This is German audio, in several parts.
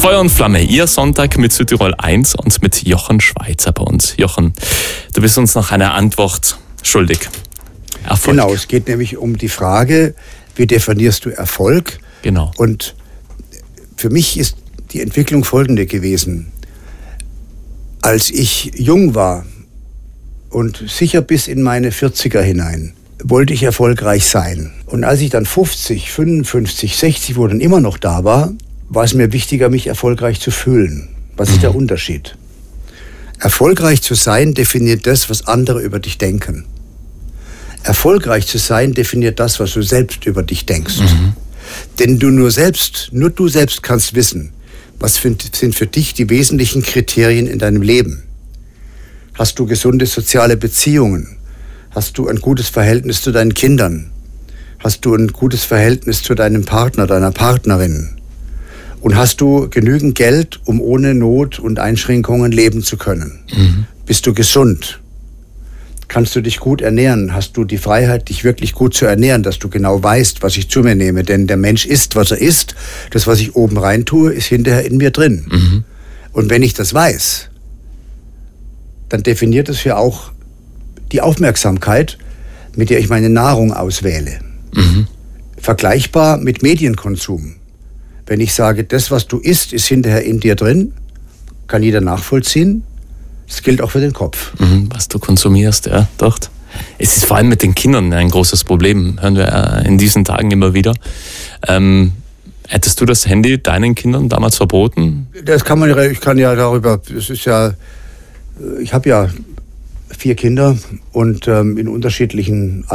Feuer und Flamme, Ihr Sonntag mit Südtirol 1 und mit Jochen Schweizer bei uns. Jochen, du bist uns noch eine Antwort schuldig. Erfolg. Genau, es geht nämlich um die Frage, wie definierst du Erfolg? Genau. Und für mich ist die Entwicklung folgende gewesen. Als ich jung war und sicher bis in meine 40er hinein, wollte ich erfolgreich sein. Und als ich dann 50, 55, 60 wurde und immer noch da war es mir wichtiger, mich erfolgreich zu fühlen. Was ist der Unterschied? Erfolgreich zu sein definiert das, was andere über dich denken. Erfolgreich zu sein definiert das, was du selbst über dich denkst. Denn nur du selbst kannst wissen, was sind für dich die wesentlichen Kriterien in deinem Leben. Hast du gesunde soziale Beziehungen? Hast du ein gutes Verhältnis zu deinen Kindern? Hast du ein gutes Verhältnis zu deinem Partner, deiner Partnerin? Und hast du genügend Geld, um ohne Not und Einschränkungen leben zu können? Bist du gesund? Kannst du dich gut ernähren? Hast du die Freiheit, dich wirklich gut zu ernähren, dass du genau weißt, was ich zu mir nehme? Denn der Mensch isst, was er isst. Das, was ich oben rein tue, ist hinterher in mir drin. Und wenn ich das weiß, dann definiert es ja auch die Aufmerksamkeit, mit der ich meine Nahrung auswähle. Vergleichbar mit Medienkonsum. Wenn ich sage, das, was du isst, ist hinterher in dir drin, kann jeder nachvollziehen. Das gilt auch für den Kopf. Was du konsumierst, ja, doch. Es ist vor allem mit den Kindern ein großes Problem, hören wir in diesen Tagen immer wieder. Hättest du das Handy deinen Kindern damals verboten? Das kann man, ich kann ja darüber, ich habe ja 4 Kinder und in unterschiedlichen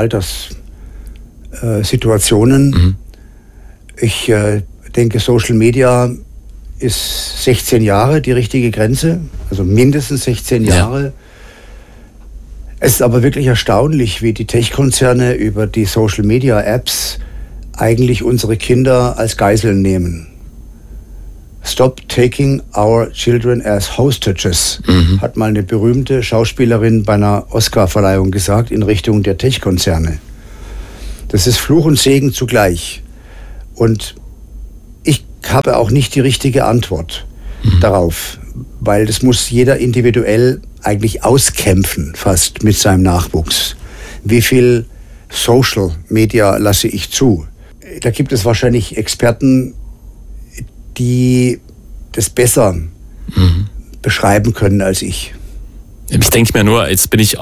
Alterssituationen. Ich denke, Social Media ist 16 Jahre die richtige Grenze, also mindestens 16 Jahre. Ja. Es ist aber wirklich erstaunlich, wie die Tech-Konzerne über die Social-Media-Apps eigentlich unsere Kinder als Geiseln nehmen. Stop taking our children as hostages, hat mal eine berühmte Schauspielerin bei einer Oscar-Verleihung gesagt in Richtung der Tech-Konzerne. Das ist Fluch und Segen zugleich. Und ich habe auch nicht die richtige Antwort darauf, weil das muss jeder individuell eigentlich auskämpfen, fast mit seinem Nachwuchs. Wie viel Social Media lasse ich zu? Da gibt es wahrscheinlich Experten, die das besser beschreiben können als ich. Ich denke mir nur, jetzt bin ich